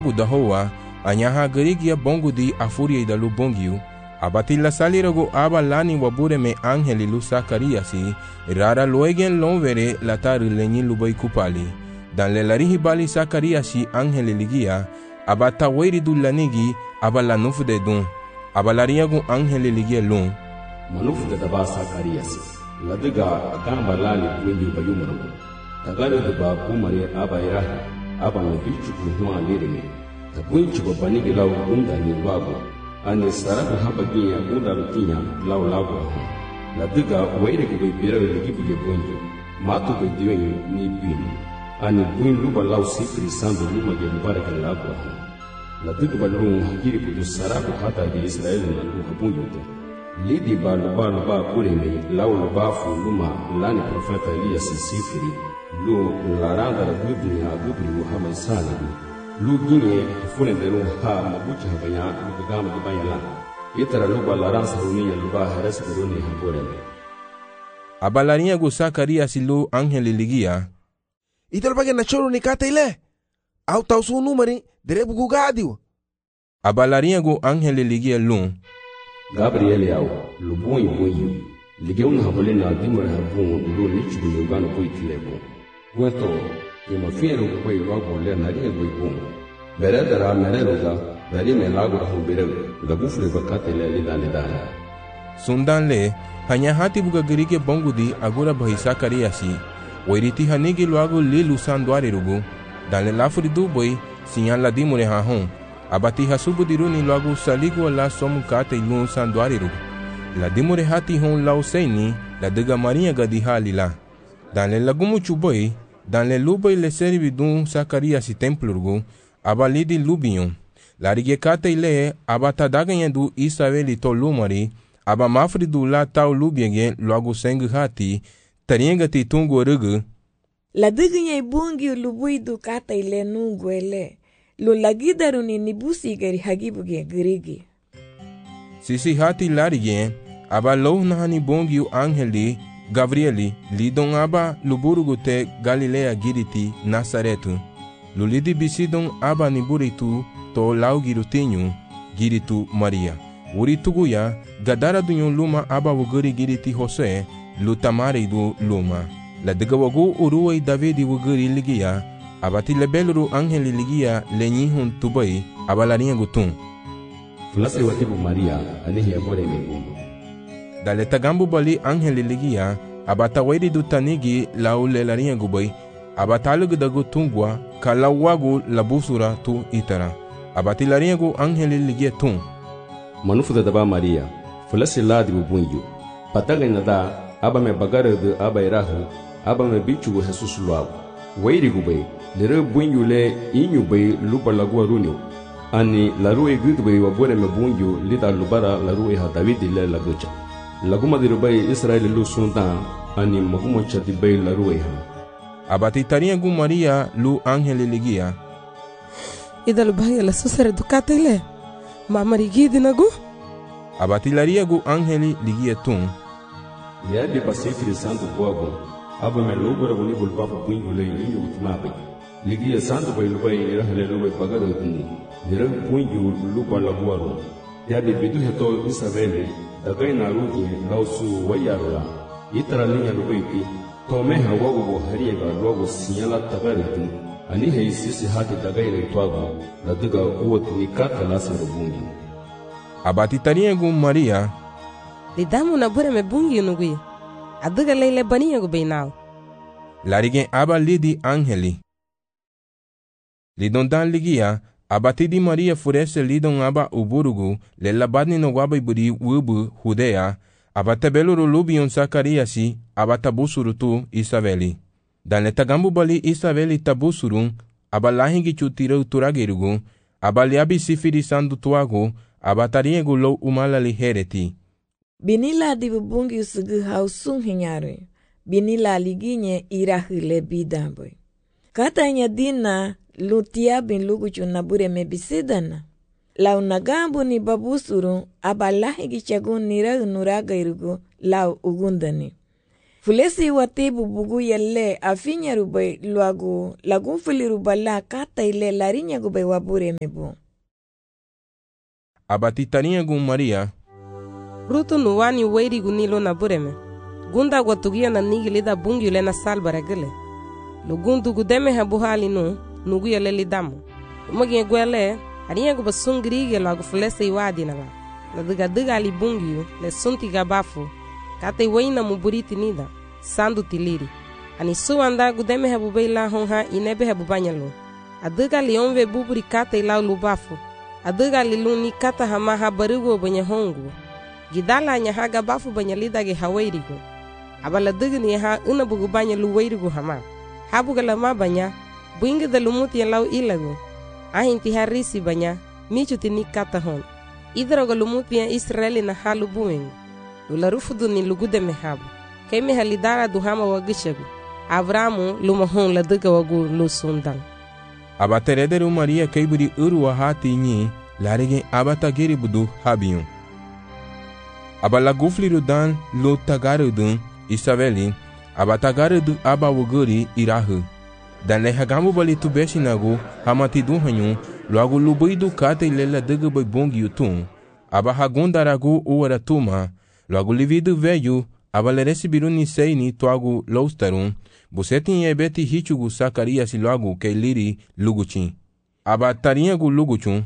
Dahoa, anyaha garigia bongo di afuria da lu bongiu, abati la salirago aba lani wabure me angeli lu Sakariasi, rara loegen lonvere la tari lenyi lubai kupali. Dan le larihi bali Sakariasi angeli ligia, abata weri du lanigi, aba la nufu de dun, aba lariago angeli ligia lun. Manufu de daba Sakariasi, la diga gamba lani wengi bayumaro. Tagalo de ba kumare aba irahi, aba na bichu kuhuma lirime. Tapunchi ba banigi lau unda ni lwago. Ane sarabu haba ginya unda lutinya lau lago ahu. La diga waire kube birawe ligibu ge bonjo. Matu be diwenyu ni bini. Ane buin luba lau sifri sandu luma ge mubaraka lago ahu. La diga ba lungu hakiri kudu sarabu hata ge Israeli na luha bonjo te. Lidi ba luba kureme lau luba fu luma lani profeta Elias sifri. Lu laranda la dudunya dubri uhama isanidu. Lu gine fune de lu ha mabuchi habanya lu gama de bayala. Itara luba laransa runia luba haras beruni haborele. Abalaria go Sakariasi lu angeli ligia. Ital bagen na choro ni kata ile. Au tau su numeri derebu gugadiu. Abalaria go angeli ligia lu. Gabriel yao lu boi. Ligeu na habole na dimore habun lu nichu yugano boi tilebo. Gueto que me fiero que luego le naría el huevo. Veré de la meneroga, veré me lago a jumbere, la bufle bacate le dana. Sundan le, hanya hati buga gerike bongudi agura bahi Sakariasi, wairiti hanigi luago lilu sanduari rugu, dan le lafuri duboi, sinyan la dimure hahon, abati hasubu diruni luago saligu la somu kate ilun sanduari rugu. La dimure hati hon lau seini, la diga maria gadi halila. Dan le lagumu chuboi, dan le luboi le servi dun Sakariasi templurgu, aba lidi lubion. La rigekate ile, aba tadaganyen du Israeli to lumari, aba mafri du la tau lubienge logo sengu hati, tariengati tungu rugu. La diganyen bungi lubui du kata ile nungu ele, lo lagidaruni nibusigari hagibuge grigi. Sisi hati larigen, aba loh nahani bongi angeli, Gabrieli, lidon aba luburugu te Galilea giriti Nazaretu. Lulidi bisidon aba niburitu to lau girutinyu, giritu Maria. Urituguya, gadara dunyon luma aba wuguri giriti Jose, lutamari du luma. La digawagu uruway Davidi wuguri ligia, abati lebeluru angeli ligia lenyihun tubai, aba laringa gutun. Fulase watibu Maria, anihi abore megungu. Dale tagambu bali angeli ligia, abata wairi du tanigi lau lelaringa gubai, abatalugu dagu tungwa, ka lau wagu labusura tu itara. Abati laringa gu angeli ligia tun. Manufu da daba Maria, fulasi ladi bubunyu. Pataga nada, aba me bagare de aba irahu, aba me bichu Jesus luagu. Wairi gubai, lere bunyu le inyu bai lupa lagua runyo. Ani larue gudu bai wabore me bunyu lida lubara larue ha Davidi le lagucha. Laguma dirubai Israeli lu sundan, ani magumo chati bai larue ha. Abati taria gu Maria lu angeli ligia. Ida lubaya la susare dukate ile. Mama rigidi nagu? Abati laria gu angeli ligia tun. Liadi pasifri santo poago, aba me lugura guni bulpapa pungu le inyu utmabi. Ligia santo bai lubai irahale lubai pagado tuni. Lira pungu lupa laguaro. Liadi bidu heto Isabeli, dagai narugi lausu wayarula. Itara linya lubai pi. Tomeha wago hariega logo sinyala tagaritu. Ani hei sisi hati tagaire tuago. La diga uot ni kata lasa rubungi. Abati taria gu Maria. Lidamu na bure me bungi nugui. Aduga leile baniya gu beinao. Larigen aba lidi angeli. Lidon dan ligia, abati di Maria furese lidon aba uburugu, le labadni no waba iburi wubu Judea, abata beluru lubion Sakariasi, abata busuru tu Isabeli. Dan le tagambu bali Isabeli tabusurun, aba lahingi chutira turagirugu, aba liabi sifiri sandu tuagu, abatariegu lo umala lihereti. Binila di bubungi usugu hausun hinyari. Binila liginye irahile bidamboy. Katanya dina lutia bin luguchu nabure mebisidana. Lau nagambu ni babusuru abalahi gichagun niragu nuraga irugu lau ugundani. Fulesi watibu bugu yalle afinya rubai luagu lagun fili rubala kata ile larinya gubay wabure mebu. Abatitania gun Maria. Rutu nuwani weiri gunilo na bureme. Gunda gwatugia na nigilida bungi ule na salbara gile. Lugundu gudeme habuhali nugu yale lidamu. Umagie gwele, hariya guba sungirige lagu fulese iwadi na ba. Na diga ali bungi le sunti gabafu. Kate weina muburiti nida, sandu tiliri. Ani suwanda gudeme habubaila honha inebe habubanyalo. Adiga li onve buburi kate ilau lubafu. Adiga li luni kata hama habarigo banya hongu. Gidala nya haga bafu banya lidage hawairigo. Abala diga ni ha unabugu banya luwairigo hama. Habuga lama banya, buinga da lumuti ya lau ilago. Ahinti harisi banya, michuti ni kata hon. Idrago lumuti ya Israeli na halu buing. Lularufudu ni lugude mehabu. Keme halidara duhama wagishagu. Avramu lumahon la diga wagu lusundan. Abaterederu Maria kaiburi urwa hati nyi larige abatagiri budu habiyon. Abala gufliru dan lo tagarudu Isabeli abatagarudu abawuguri irahu. Dan le hagamu bali tubeshinagu hamatidu hanyu loagu lubuidu kate ilela diga bai bongi yutun. Abahagundaragu uwaratuma loagu lividu veyu abaleresibiru ni seini tuagu loustarun. Busetin ebeti hichugu Sakarias loagu ke liri luguchin. Abatariagu luguchun.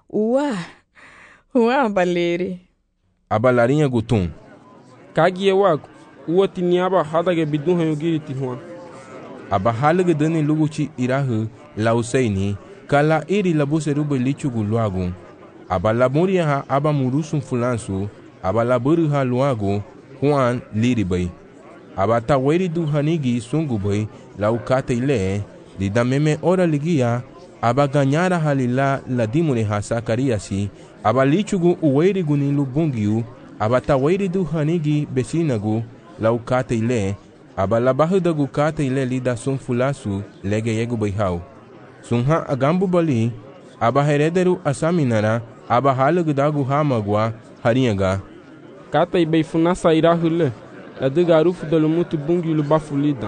Uwa baleri. Abalariagu tun. Kagie wagu. Uwa tiniaba hadage bidun hayugiri tihuan. Abahalige deni luguchi irahu lauseini kala iri labuserubu lichugu loagu. Abalamuria ha abamurusun fulansu abalaburu ha loagu Juan liribai. Abata weri du hanigi sungubai lau kate ile di dameme ora ligia abaganyara halila ladimune ha Sakariasi abalichugu uweri gunilu bungiu abata weri du hanigi besinagu lau kate ile abalabahudagu kate ile lida sunfulasu lege yegu baihau sunha agambu bali abaherederu asaminara abahalugudagu hamagwa hariyaga Kata ibei funasa irahule Adiga arufu da lumutu bungi lubafulida.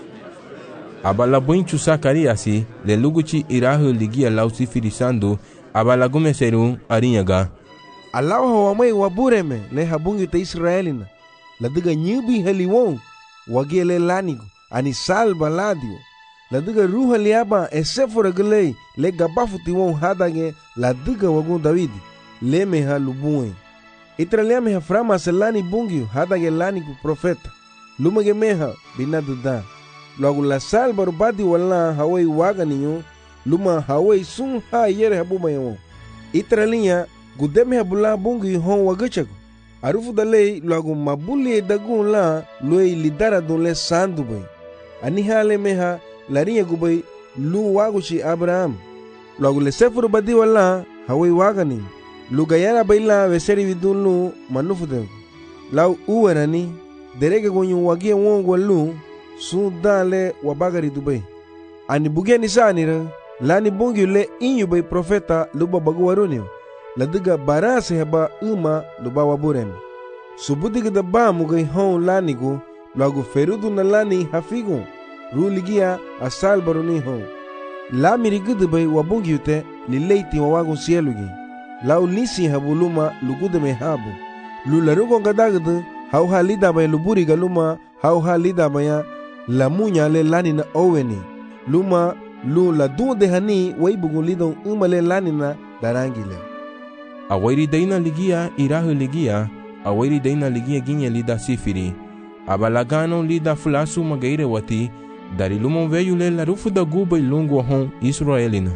Abalabuinchu Sakariasi le luguchi irahu ligia lausi firisando abalagumeseru arinyaga. Alau hawamai wabureme le habungi ta Israelina. Ladiga nyubi heliwon wagie le lanigo ani salba ladio. Ladiga ruha liaba esefora gulei le gabafu tiwon hadage ladiga wagun Davidi le meha lubuen. Itralia meha frama selani bungiu hadage lanigo profeta. Lumage meha binaduda. Logo la salba rubadi wala hawai waga ninyo luma hawai sun ha yere habuma yo. Itralia gudeme habula bungi hon wagachago. Arufu dalei logo mabuli dagun la loei lidara don le sandu bay. Ani hale meha larinya gubay lu waguchi Abraham. Logo le sefuru badi wala hawai waga ninyo. Lugayara baila veseri vidun lu manufu de. Lau uwerani derege gonyu wagie wongo lu sun dale wabagari Dubai. Ani bugia nisanira lani bungi le inyu bay profeta luba bagu warunio. Ladiga barase heba uma luba waburem. Subudiga da ba mugai hon lanigo lagu ferudu na lani hafigo. Ruligia asal baruni hon. La mirigudu bay wabungi ute lileiti wawagun sielugi. Lau lisi habuluma lugude me habu. Lularugo gadagadu hau halida bay luburi galuma hau halida baya la munya le lani na oweni. Luma lu la dunde hani waibugun lidon umale lani na darangile. Awairi daina ligia irahu ligia awairi daina ligia ginye lida sifiri. Abalagano lida fulasu magaire wati dari lumon veyu le la rufu da guba ilungu hon Israelina.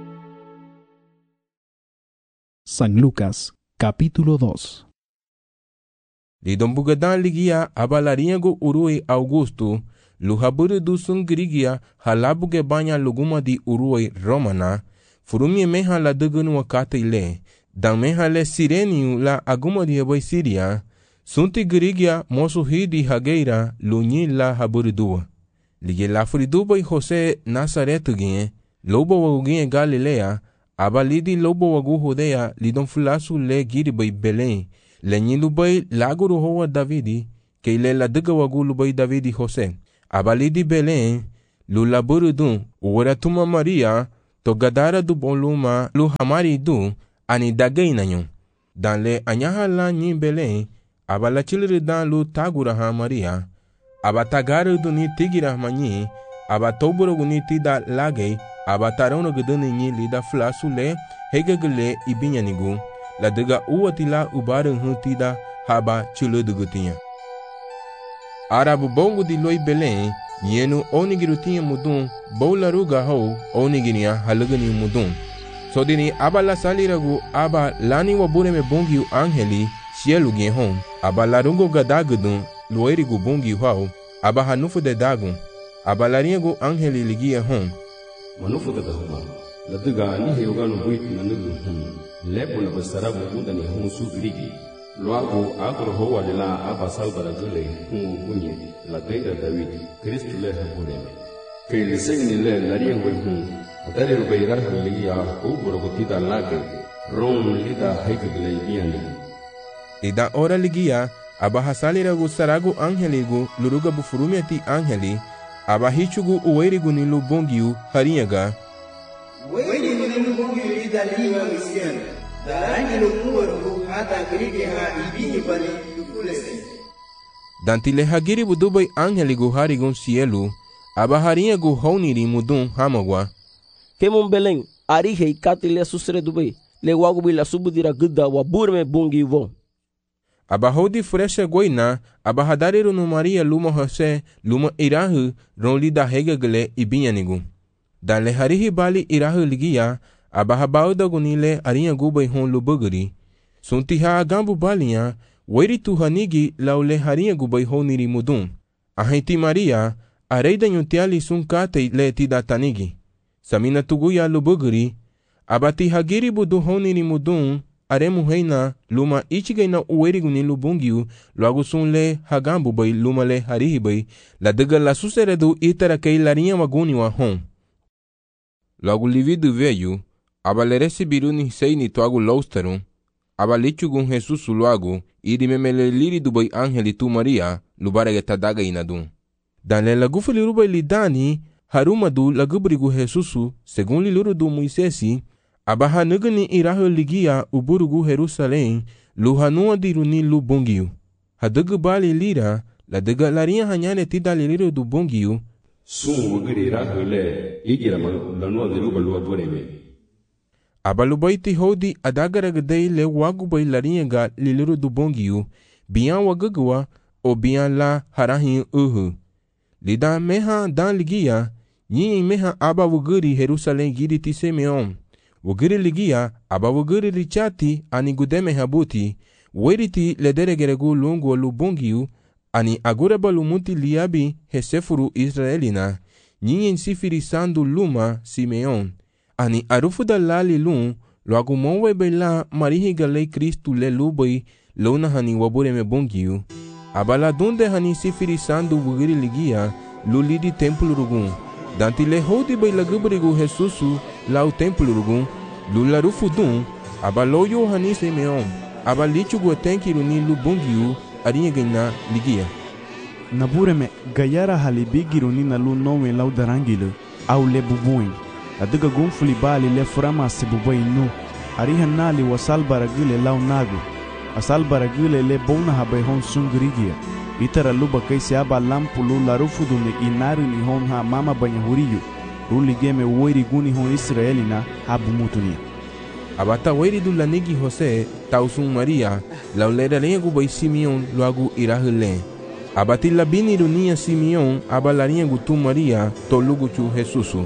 San Lucas, capítulo 2. Lidon bugadan ligia abalariago urui Augusto, luhaburu du sungrigia halabuge banya luguma di urui Romana, furumie meha la dugunu wakate ile, dan meha le sireniu la aguma di habai Siria, sunti grigia mosu hidi hageira lunyi la haburu dua. Lige la furiduba i Jose Nazaretu gine, lobo wagugine Galilea, abalidi lobo wagu Judea lidon fulasu le giribai Belém, le nyilubai laguru hoa Davidi, que ile la dega wagu lubai David y José. Abali di Belém, lu laburu dun, uwera tuma Maria, to gadara du boluma lu hamari du, ani dagay na yon. Dan le anyaha la nyi Belém, abala chiliri dan lu tagura ha Maria, aba tagara du ni tigira manyi, aba toburo guni tida lagay, aba tarono guduni nyi lida flasu le, hegagale ibinyanigu, la dega uwatila ubarang hutida haba chiludugutinya. Arabu bongo di loi Belém, yenu onigirutinha mudun, boularuga ho, onigiria halugani mudun. So dini aba la saliragu aba lani wabureme bongiu angeli, cielo hon, aba larungo gadagudun, luerigu bongiu hau, aba hanufu de dagun, aba laringu angeli ligia hon. Manufu de dahuma, la duga ni heuganu buit nanugu lepo na basarabu mudani hon su grigi. Luego agro hoa de la aba salvara gule bunye la deida David Cristo le habureme que le segni le la riengue atare rubeira liya ubro gotida lage ron lida heggle biani ida ora ligia aba hasalira gu saragu angeligu luruga bufurumiati angeli aba hichugu uwerigu ni lubongiu harinyaga uwerigu ni lubongiu lida liwa misiana Dantile hagiri budubai angeligu harigun cielo, aba harinyagu honiri mudun hamagwa. Kemun Belém, arihei katile susre dubai, le wagu bila subudira gudda wa burme bungi vo. Aba hodi fresha goina, aba hadariru no Maria luma José, luma irahu, ronli da hegagale ibinyanigu. Danle harihi bali irahu ligia, aba habauda gunile arinha gubai hon lubuguri. Suntiha agambu balinha, weri tu hanigi laule harinha gubai honiri mudun. Ahenti Maria, areida nyutiali sun kate le tida tanigi. Samina tuguya lubuguri, aba ti hagiri budu honiri mudun, aremu heina luma ichigaina uweri guni lubungiu, logo sun le hagambu bai luma le harihi bai, la dega la suseredu itara kei larinha waguni wa hon. Logo lividu veio, aba le recebiru ni sei ni toagu lousterum, aba lichugun Jesus luagu, iri memele liri dubai angeli tu Maria, lubarege tadaga inadun. Dan le lagufu lirubai lidani, harumadu lagubrigu Jesusu, segun liluru du Moisesi, aba hanugani irahu ligia uburugu Jerusalém, luhanua diruni lubongiu. Hadugu bali lira, la dega larinha hanyane tida liriru du bongiu, sun wugiri irahu le, igira lanua diruba lua bureme. Abalubaiti hodi adagaragadei le wagubai larinha liliru du bongiu, bian wagagua o bian la harahin Lida meha dan ligia, nyi meha aba wugiri Jerusalém giri ti Simeon. Wugiri ligia, aba wugiri richati ani gudeme habuti, weriti lederegeregu lungo lu bongiu, ani aguraba lumuti liabi hesefuru Israelina, nyi sifiri sandu luma Simeon. Ani arufu da lali lun, lo agumonwe bela marihi galei Kristu le lubai, lona hani wabureme bongiu. Abala dunde hani sifiri sandu wugiri ligia, lulidi templo rugun. Danti le hodi bai lagubrigu Jesusu, lau templo rugun, lularufu dun, abaloyo hani Simeon, abalichugu atenkiru ni lubongiu, arinha gina ligia. Nabureme gayara halibigiru ni na lu nome lau darangile, au le bubuin. Adiga gunfuli bali le furama se bubai nu, ariha nali wasal baragile lau nagu, asal baragile le bona habai hon sungrigia. Itara luba kaisi aba lampu lu larufudu ni inaru ni hon ha mama banya huriyu, ruli game woiri guni hon Israelina habu mutunia. Abata woiri du lanigi José, tausun Maria, laulera lengu bai Simeon luagu irahule. Abati labini runia Simeon, abalarinha gutu Maria, toluguchu Jesusu.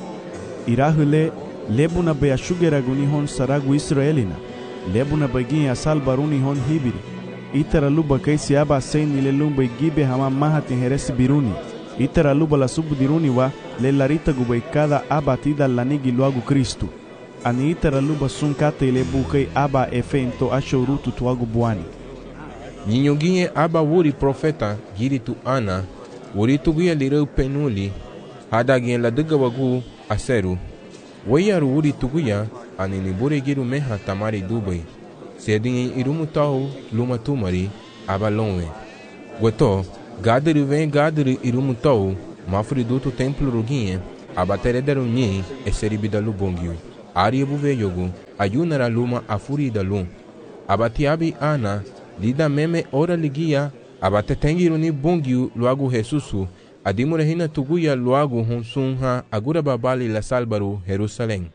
Irahule lebuna be ashugera guni hon saragu Israelina, lebuna bagin asal baruni hon hibiri. Itara luba kaisi aba seini le lumba gibe hama mahati heresi biruni. Itara luba la subudiruni wa le larita gubai kada aba tida lanigi luagu Kristu. Ani itara luba sunkate le bukai aba efento ashorutu tuagu buani. Ninyoginye aba wuri profeta giri tu ana, wuri tuguya lireu penuli, hadagin la duga wagu aseru. Wayaru wuri tuguya anini bure giru meha tamari dubai. Sedin irumu tau luma tumari aba lonwe. Weto, gadiri ven gadiri irumutou, mafriduto templo ruginhe, abatere derunyi, e seribida lubongyu. Ari buve yogu, ayunara luma afuri da lum. Abatiabi ana, lida meme ora ligia, abate tengiruni bongyu luagu Jesusu, adimurehina tuguya luagu honsunha, agura babali la salbaru, Jerusalén.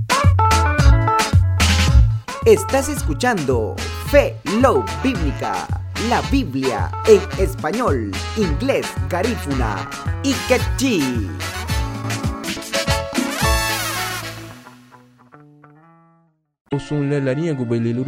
Estás escuchando Fe Love Bíblica, la Biblia en español, inglés, garífuna y quechí. Usun le laria gubelilu